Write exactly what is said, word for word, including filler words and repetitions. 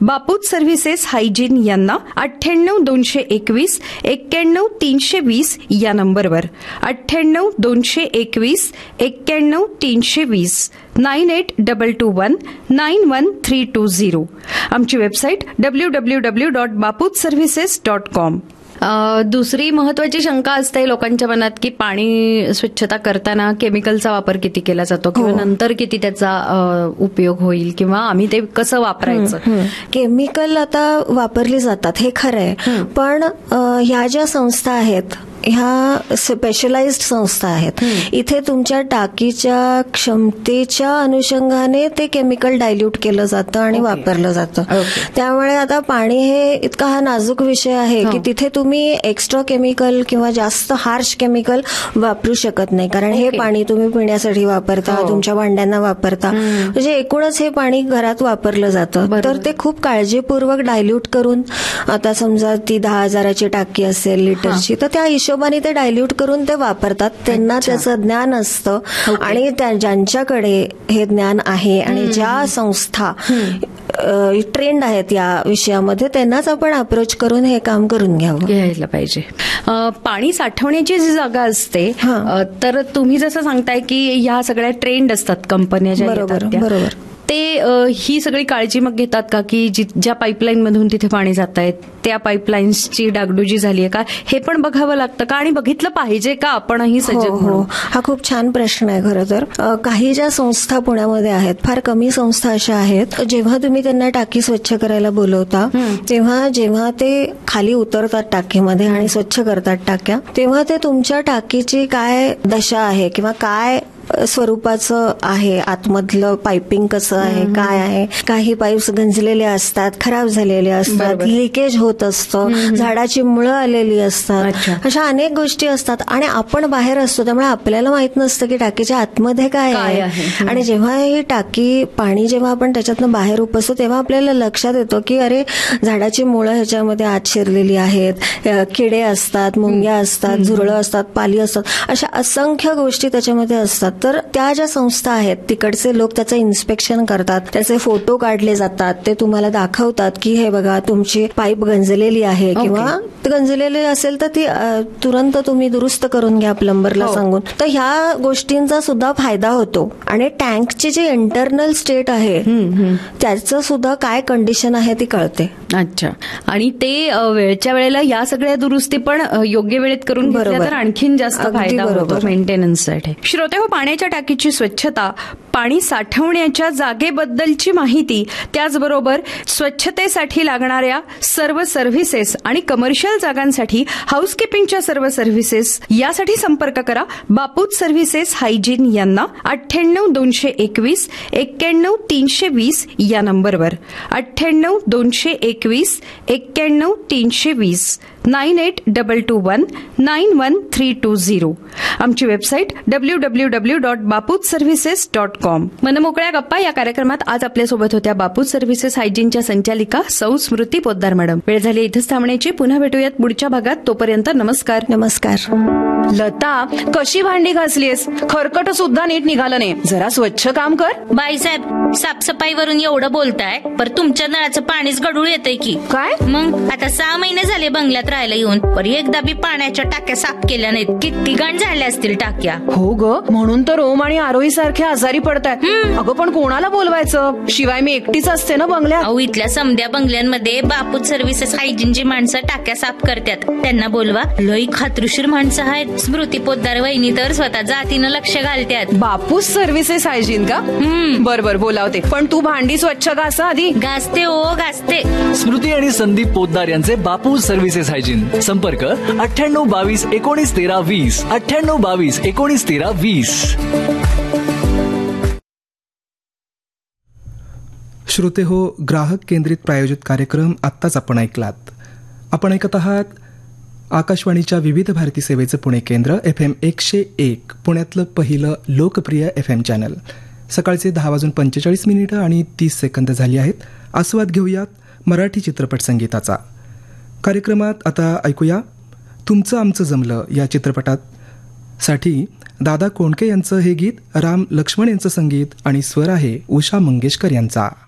बापूत services hygiene यांना अठ्ठ्याण्णव दोनशे एकवीस एक्क्याण्णव तीनशे वीस या नंबरवर अठ्ठ्याण्णव दोनशे एकवीस एक्क्याण्णव तीनशे वीस nine eight double two one nine one three to zero. आमची website W W W dot बापूत services dot com. दुसरी महत्वाची शंका असते लोकांच्या मनात की पाणी स्वच्छता करताना केमिकलचा वापर किती केला जातो किंवा नंतर किती त्याचा उपयोग होईल किंवा आम्ही ते कसं वापरायचं. केमिकल आता वापरली जातात हे खरं आहे, पण ह्या ज्या संस्था आहेत ह्या स्पेशलाइज्ड संस्था आहेत. इथे तुमच्या टाकीच्या क्षमतेच्या अनुषंगाने ते केमिकल डायल्यूट केलं जातं आणि वापरलं जातं. त्यामुळे आता पाणी हे इतका हा नाजूक विषय आहे की तिथे तुम्ही एक्स्ट्रा केमिकल किंवा जास्त हार्श केमिकल वापरू शकत नाही, कारण हे पाणी तुम्ही पिण्यासाठी वापरता, तुमच्या भांड्यांना वापरता, म्हणजे एकूणच हे पाणी घरात वापरलं जातं. तर ते खूप काळजीपूर्वक डायल्यूट करून, आता समजा ती दहा हजाराची टाकी असेल लिटरची, तर त्या हिशोबाने ते डायल्यूट करून ते वापरतात. त्यांना त्याचं ज्ञान असतं आणि ज्यांच्याकडे हे ज्ञान आहे आणि ज्या संस्था ट्रेंड आहेत या विषयामध्ये त्यांनाच आपण अप्रोच करून हे काम करून घ्यावं घ्यायला पाहिजे. पाणी साठवण्याची जी जागा असते, तर तुम्ही जसं सांगताय की ह्या सगळ्या ट्रेंड असतात कंपन्या ज्या बरोबर बरोबर ते ही सगळी काळजी मग घेतात का की ज्या पाईपलाईन मधून तिथे पाणी जात आहेत त्या पाईपलाईन्सची डागडुजी झाली आहे का हे पण बघावं लागतं का आणि बघितलं पाहिजे का आपणही सजग म्हणून? हा खूप छान प्रश्न आहे. खरं तर काही ज्या संस्था पुण्यामध्ये आहेत, फार कमी संस्था अशा आहेत, जेव्हा तुम्ही त्यांना टाकी स्वच्छ करायला बोलवता तेव्हा जेव्हा ते खाली उतरतात टाकीमध्ये आणि स्वच्छ करतात टाक्या, तेव्हा ते तुमच्या टाकीची काय दशा आहे किंवा काय स्वरूपाचं आहे, आतमधलं पायपिंग कसं आहे, काय आहे, काही पाईप्स गंजलेले असतात, खराब झालेले असतात, लिकेज होत असतं, झाडाची मुळं आलेली असतात, अशा अनेक गोष्टी असतात आणि आपण बाहेर असतो त्यामुळे आपल्याला माहित नसतं की टाकीच्या आतमध्ये काय आहे. आणि जेव्हा ही टाकी पाणी जेव्हा आपण त्याच्यातनं बाहेर उपसतो तेव्हा आपल्याला लक्षात येतो की अरे झाडाची मुळं ह्याच्यामध्ये आत शिरलेली आहेत, किडे असतात, मुंग्या असतात, झुरळं असतात, पाली असतात, अशा असंख्य गोष्टी त्याच्यामध्ये असतात. तर त्या ज्या संस्था आहेत तिकडचे लोक त्याचं इन्स्पेक्शन करतात, त्याचे फोटो काढले जातात, ते तुम्हाला दाखवतात की हे बघा तुमची पाईप गंजलेली आहे किंवा गंजलेली असेल तर ती तुरंत तुम्ही दुरुस्त करून घ्या प्लंबरला सांगून. तर ह्या गोष्टींचा सुद्धा फायदा होतो आणि टँकची जी इंटरनल स्टेट आहे त्याचं सुद्धा काय कंडिशन आहे ती कळते. अच्छा. आणि ते वेळच्या वेळेला या सगळ्या दुरुस्ती पण योग्य वेळेत करून घेतल्या तर आणखीन जास्त फायदा होतो मेंटेनन्ससाठी. श्रोते हो, पाण्याच्या टाकीची स्वच्छता, पाणी साठवण्याच्या जागेबद्दलची माहिती, त्याचबरोबर स्वच्छतेसाठी लागणाऱ्या सर्व सर्व्हिसेस आणि कमर्शियल जागांसाठी हाऊसकीपिंगच्या सर्व सर्व्हिसेस यासाठी संपर्क करा बापूत सर्व्हिसेस हायजीन यांना अठ्ठ्याण्णव दोनशे एकवीस एक्क्याण्णव तीनशे वीस या नंबरवर अठ्ठ्याण्णव दोनशे एकवीस एक्क्याण्णव तीनशे वीस nine eight double two one nine one three to zero. आमची website W W W dot बापूत services dot com. मनमोकळ्या गप्पा या कार्यक्रमात आज आपल्यासोबत होत्या बापूत सर्व्हिसेस हायजीनच्या संचालिका सौ स्मृती पोद्दार मॅडम. वेळ झाली इथंच थांबण्याची. पुन्हा भेटूयात पुढच्या भागात. तोपर्यंत नमस्कार. नमस्कार. लता, कशी भांडी घासलीस? खरकट सुद्धा नीट निघालं नाही. जरा स्वच्छ काम कर. बाईसाहेब, साफसफाईवरून एवढं बोलताय, पर तुमच्या नळाचं पाणीच गढूळ येतंय की काय? मग आता सहा महिने झाले बंगल्यात राहायला येऊन, पर एकदा बी पाण्याच्या टाक्या साफ केल्या नाहीत. किती घाण झाल्या असतील टाक्या. हो ग, म्हणून तर ओम आणि आरोही सारखे आजारी पडतायत. अगं पण कोणाला बोलवायचं? शिवाय मी एकटीच असते ना बंगल्यात. अहो, इथल्या समध्या बंगल्यांमध्ये बापूत सर्व्हिसेस हायजीनची माणसं टाक्या साफ करतात. त्यांना बोलवा. लई खात्रीशीर माणसं आहेत. स्मृती पोद्दार वहिनी तर स्वतः जातीनं लक्ष घालतात. बापूत सर्व्हिसेस हायजीन का? बर बर बोलावते. पण तू भांडी स्वच्छ घास आधी. घासते ओ घासते. स्मृती आणि संदीप पोद्दार यांचे बापूत सर्व्हिसेस हायजीन. संपर्क अठ्ठ्याण्णव बावीस एकोणीस तेरा वीस अठ्ठ्याण्णव बावीस एकोणीस तेरा वीस. श्रोते हो, ग्राहक केंद्रित प्रायोजित कार्यक्रम आत्ताच आपण ऐकलात. आपण ऐकत आहात आकाशवाणीच्या विविध भारती सेवेचं पुणे केंद्र, एफ एम एकशे एक, पुण्यातलं पहिलं लोकप्रिय एफ एम चॅनल. सकाळचे दहा वाजून पंचेचाळीस मिनिटं आणि तीस सेकंद झाली आहेत. आस्वाद घेऊयात मराठी चित्रपट संगीताचा. कार्यक्रमात आता ऐकूया तुमचं आमचं जमलं या चित्रपटात साठी दादा कोंडके यांचं हे गीत, राम लक्ष्मण यांचं संगीत आणि स्वर आहे उषा मंगेशकर यांचा.